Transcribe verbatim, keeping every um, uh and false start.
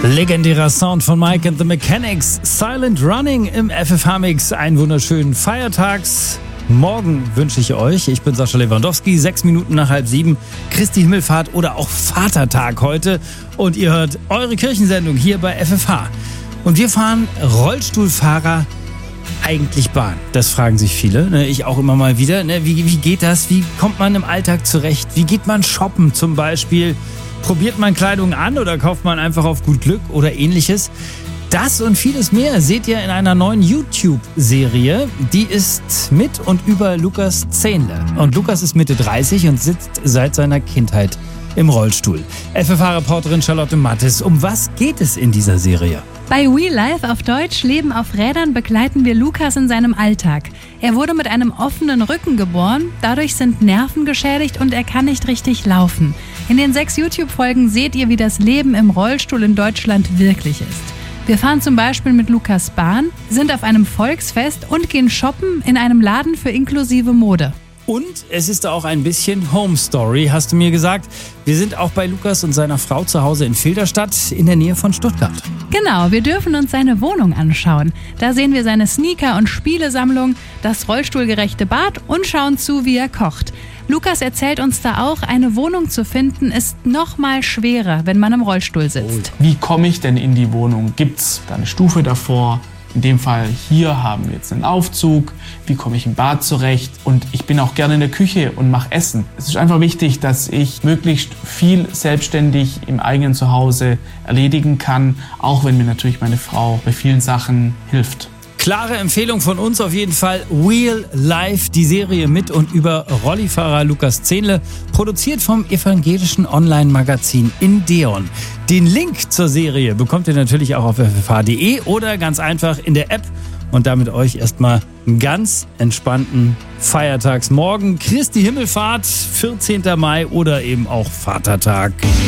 Legendärer Sound von Mike and the Mechanics, Silent Running im F F H-Mix. Einen wunderschönen Feiertagsmorgen wünsche ich euch. Ich bin Sascha Lewandowski, sechs Minuten nach halb sieben, Christi Himmelfahrt oder auch Vatertag heute. Und ihr hört eure Kirchensendung hier bei F F H. Und wir fahren Rollstuhlfahrer eigentlich Bahn? Das fragen sich viele, ich auch immer mal wieder. Wie, wie geht das? Wie kommt man im Alltag zurecht? Wie geht man shoppen zum Beispiel? Probiert man Kleidung an oder kauft man einfach auf gut Glück oder ähnliches? Das und vieles mehr seht ihr in einer neuen YouTube-Serie. Die ist mit und über Lukas Zehnle. Und Lukas ist Mitte dreißig und sitzt seit seiner Kindheit im Rollstuhl. F F H-Reporterin Charlotte Mattes, um was geht es in dieser Serie? Bei We Life auf Deutsch Leben auf Rädern begleiten wir Lukas in seinem Alltag. Er wurde mit einem offenen Rücken geboren, dadurch sind Nerven geschädigt und er kann nicht richtig laufen. In den sechs YouTube-Folgen seht ihr, wie das Leben im Rollstuhl in Deutschland wirklich ist. Wir fahren zum Beispiel mit Lukas Bahn, sind auf einem Volksfest und gehen shoppen in einem Laden für inklusive Mode. Und es ist auch ein bisschen Home Story, hast du mir gesagt. Wir sind auch bei Lukas und seiner Frau zu Hause in Filderstadt in der Nähe von Stuttgart. Genau, wir dürfen uns seine Wohnung anschauen. Da sehen wir seine Sneaker- und Spielesammlung, das rollstuhlgerechte Bad und schauen zu, wie er kocht. Lukas erzählt uns da auch, eine Wohnung zu finden ist noch mal schwerer, wenn man im Rollstuhl sitzt. Wie komme ich denn in die Wohnung? Gibt's da eine Stufe davor? In dem Fall hier haben wir jetzt einen Aufzug. Wie komme ich im Bad zurecht? Und ich bin auch gerne in der Küche und mache Essen. Es ist einfach wichtig, dass ich möglichst viel selbstständig im eigenen Zuhause erledigen kann, auch wenn mir natürlich meine Frau bei vielen Sachen hilft. Klare Empfehlung von uns auf jeden Fall. Real Life, die Serie mit und über Rollifahrer Lukas Zehnle, produziert vom evangelischen Online-Magazin Indeon. Den Link zur Serie bekommt ihr natürlich auch auf f f h punkt d e oder ganz einfach in der App. Und damit euch erstmal einen ganz entspannten Feiertagsmorgen. Christi Himmelfahrt, vierzehnten Mai oder eben auch Vatertag.